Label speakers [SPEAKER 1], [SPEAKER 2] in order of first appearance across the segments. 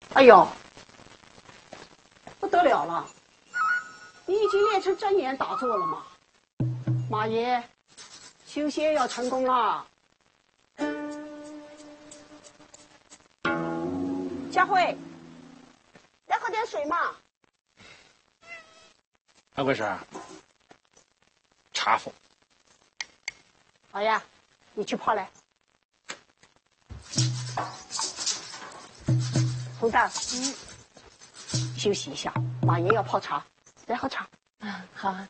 [SPEAKER 1] 哎呦，不得了了！你已经练成真言打坐了吗？马爷，修仙要成功了。佳慧，来喝点水嘛。
[SPEAKER 2] 安贵婶，茶否？
[SPEAKER 1] 好呀，你去泡来。红蛋，休息一下，马爷要泡茶，来喝茶。
[SPEAKER 3] 好啊。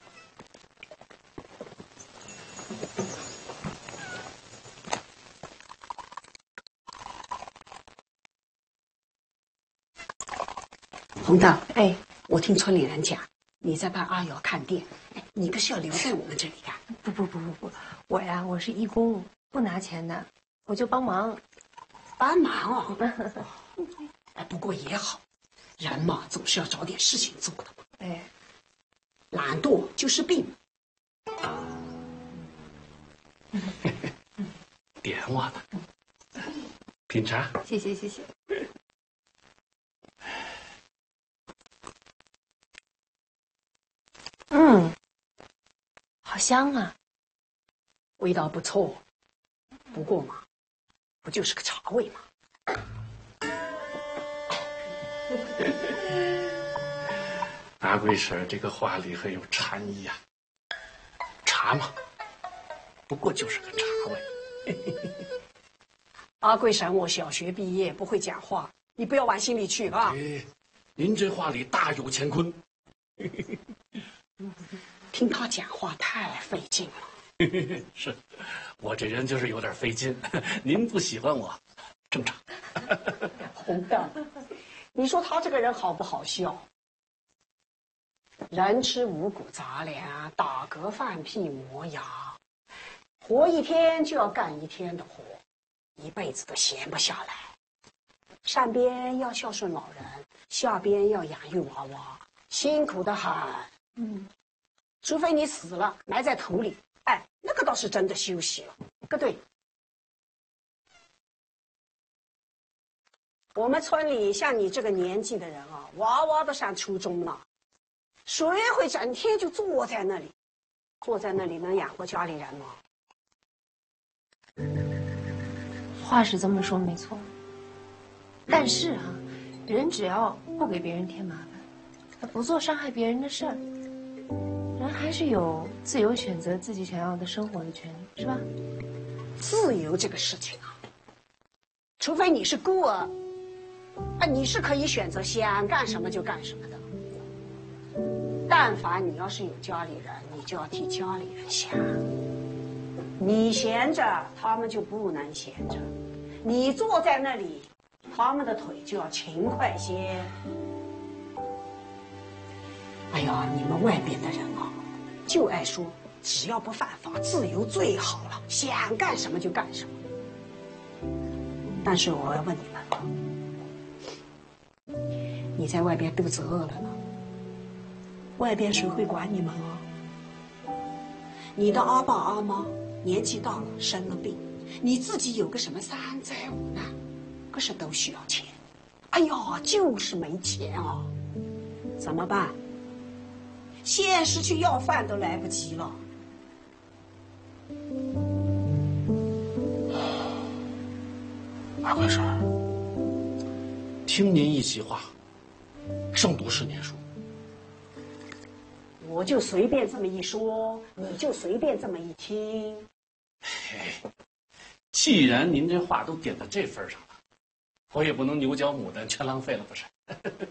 [SPEAKER 1] 红蛋，哎，我听村里人讲，你在帮阿瑶看店，你可是要留在我们这里呀？
[SPEAKER 3] 不，我是义工，不拿钱的，我就帮忙。
[SPEAKER 1] 帮忙哦。哎，不过也好，人嘛总是要找点事情做的嘛。
[SPEAKER 3] 哎，
[SPEAKER 1] 懒惰就是病。
[SPEAKER 2] 点我呢，品茶。
[SPEAKER 3] 谢谢。好香啊，
[SPEAKER 1] 味道不错，不过嘛，不就是个茶味嘛。
[SPEAKER 2] 阿贵婶这个话里很有禅意呀。茶嘛，不过就是个茶味。
[SPEAKER 1] 阿贵婶，我小学毕业，不会讲话，你不要往心里去啊。
[SPEAKER 2] 您这话里大有乾坤。
[SPEAKER 1] 听他讲话太费劲了。
[SPEAKER 2] 是，我这人就是有点费劲。您不喜欢我，正常。
[SPEAKER 1] 红蛋，你说他这个人好不好笑？人吃五谷杂粮，打嗝放屁磨牙，活一天就要干一天的活，一辈子都闲不下来。上边要孝顺老人，下边要养育娃娃，辛苦的很。除非你死了埋在土里，哎，那个倒是真的休息了。个对。我们村里像你这个年纪的人啊，娃娃都上初中了，谁会整天就坐在那里？坐在那里能养活家里人吗？
[SPEAKER 3] 话是这么说没错，但是啊，人只要不给别人添麻烦，不做伤害别人的事儿，人还是有自由选择自己想要的生活的权利，是吧？
[SPEAKER 1] 自由这个事情啊，除非你是孤儿，你是可以选择想干什么就干什么的。但凡你要是有家里人，你就要替家里人想。你闲着，他们就不能闲着；你坐在那里，他们的腿就要勤快些。哎呀，你们外边的人啊，就爱说只要不犯法，自由最好了，想干什么就干什么。但是我要问你们，你在外边肚子饿了呢，外边谁会管你们啊？你的阿爸阿妈年纪大了生了病，你自己有个什么三灾五难，可是都需要钱。哎呀，就是没钱啊，怎么办？现实去要饭都来不及了。
[SPEAKER 2] 阿贵婶，听您一席话，胜读10年书。
[SPEAKER 1] 我就随便这么一说，你就随便这么一听。
[SPEAKER 2] 既然您这话都点到这份上了，我也不能牛角牡丹全浪费了，不是？